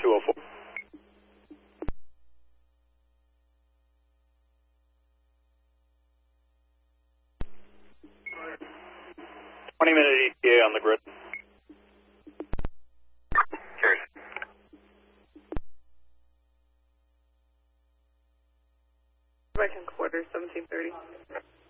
204. ETA on the grid. Cheers. American quarter, 1730.